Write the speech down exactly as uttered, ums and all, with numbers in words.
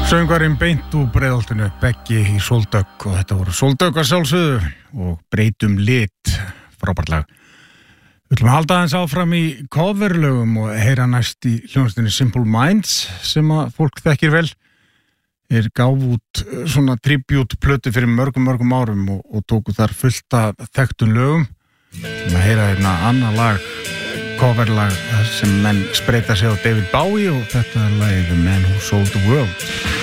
Söngvarinn beint úr Breiðholtinu, Beggi í Sóldögg og þetta voru Sóldögg að sjálfsögðu og breytum lit, frábært lag. Við ætlum að halda aðeins áfram í coverlögum og heyra næst í hljómsveitinni Simple Minds sem að fólk þekkir vel. Þeir gáfu út svona tribute-plötu fyrir mörgum, mörgum árum og, og tóku þar fullt af þekktum lögum. Við að heyra hérna annað lag, coverlag sem menn spreita sig á David Bowie og þetta er lagið The Man Who Sold the World.